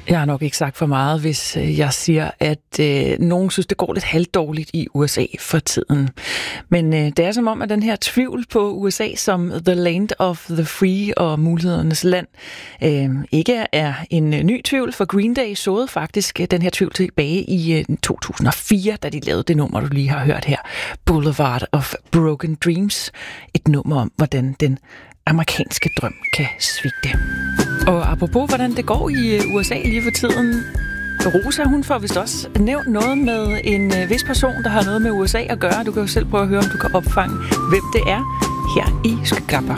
Jeg har nok ikke sagt for meget, hvis jeg siger, at nogen synes, det går lidt halvdårligt i USA for tiden. Men det er som om, at den her tvivl på USA som the land of the free og mulighedernes land ikke er en ny tvivl, for Green Day såede faktisk den her tvivl tilbage i 2004, da de lavede det nummer, du lige har hørt her, Boulevard of Broken Dreams. Et nummer om, hvordan den amerikanske drøm kan svigte. Og apropos, hvordan det går i USA lige for tiden. Rosa, hun får vist også nævnt noget med en vis person, der har noget med USA at gøre. Du kan jo selv prøve at høre, om du kan opfange, hvem det er her i Skygapper.